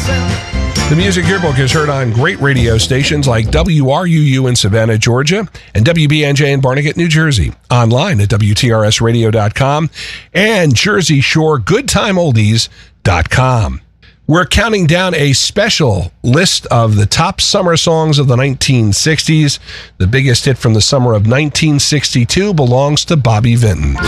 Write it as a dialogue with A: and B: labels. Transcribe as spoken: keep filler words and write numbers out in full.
A: The Music Yearbook is heard on great radio stations like W R U U in Savannah, Georgia, and W B N J in Barnegat, New Jersey. Online at W T R S radio dot com and Jersey Shore Good Time Oldies dot com. We're counting down a special list of the top summer songs of the nineteen sixties. The biggest hit from the summer of nineteen sixty-two belongs to Bobby Vinton.